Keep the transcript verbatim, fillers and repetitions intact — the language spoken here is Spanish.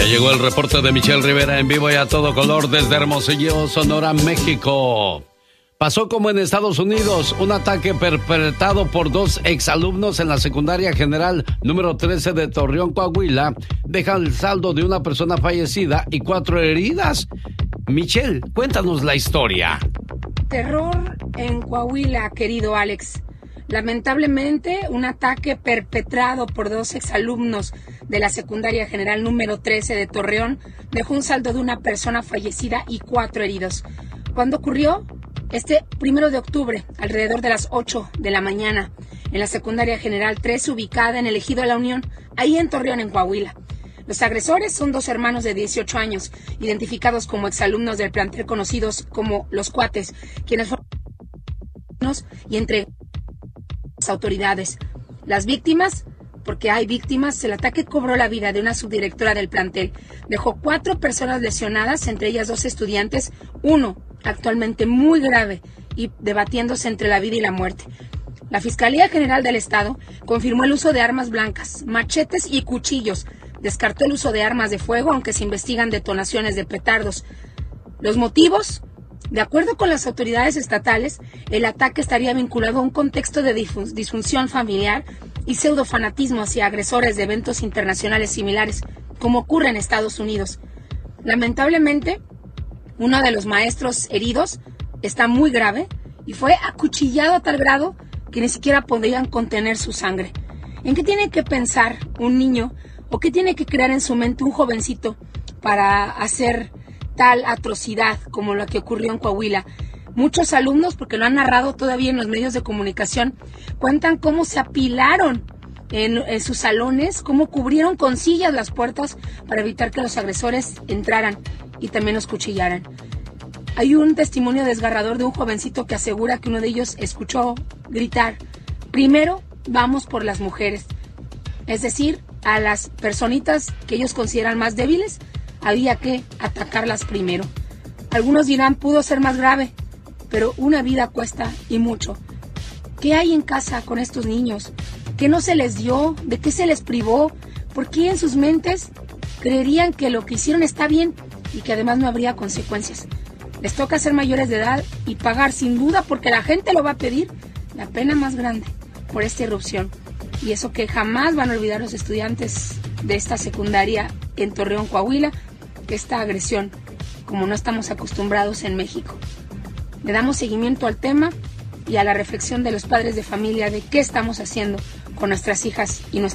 Ya llegó el reporte de Michelle Rivera en vivo y a todo color desde Hermosillo, Sonora, México. Pasó como en Estados Unidos, un ataque perpetrado por dos exalumnos en la secundaria general número trece de Torreón, Coahuila, deja el saldo de una persona fallecida y cuatro heridas. Michelle, cuéntanos la historia. Terror en Coahuila, querido Alex. Lamentablemente, un ataque perpetrado por dos exalumnos de la secundaria general número trece de Torreón dejó un saldo de una persona fallecida y cuatro heridos. ¿Cuándo ocurrió? Este primero de octubre, alrededor de las ocho de la mañana, en la secundaria general trece, ubicada en el ejido de La Unión, ahí en Torreón, en Coahuila. Los agresores son dos hermanos de dieciocho años, identificados como exalumnos del plantel conocidos como Los Cuates, quienes fueron y entre las autoridades. Las víctimas, porque hay víctimas, el ataque cobró la vida de una subdirectora del plantel. Dejó cuatro personas lesionadas, entre ellas dos estudiantes, uno actualmente muy grave y debatiéndose entre la vida y la muerte. La Fiscalía General del Estado confirmó el uso de armas blancas, machetes y cuchillos. Descartó el uso de armas de fuego, aunque se investigan detonaciones de petardos. Los motivos, de acuerdo con las autoridades estatales, el ataque estaría vinculado a un contexto de disfunción familiar y pseudofanatismo hacia agresores de eventos internacionales similares, como ocurre en Estados Unidos. Lamentablemente, uno de los maestros heridos está muy grave y fue acuchillado a tal grado que ni siquiera podían contener su sangre. ¿En qué tiene que pensar un niño o qué tiene que crear en su mente un jovencito para hacer tal atrocidad como la que ocurrió en Coahuila? Muchos alumnos, porque lo han narrado todavía en los medios de comunicación, cuentan cómo se apilaron en, en sus salones, cómo cubrieron con sillas las puertas para evitar que los agresores entraran y también los cuchillaran. Hay un testimonio desgarrador de un jovencito que asegura que uno de ellos escuchó gritar: primero vamos por las mujeres. Es decir, a las personitas que ellos consideran más débiles, había que atacarlas primero. Algunos dirán, pudo ser más grave, pero una vida cuesta y mucho. ¿Qué hay en casa con estos niños? ¿Qué no se les dio? ¿De qué se les privó? ¿Por qué en sus mentes creerían que lo que hicieron está bien y que además no habría consecuencias? Les toca ser mayores de edad y pagar, sin duda, porque la gente lo va a pedir, la pena más grande por esta irrupción. Y eso que jamás van a olvidar los estudiantes de esta secundaria en Torreón, Coahuila, esta agresión, como no estamos acostumbrados en México. Le damos seguimiento al tema y a la reflexión de los padres de familia de qué estamos haciendo con nuestras hijas y nuestros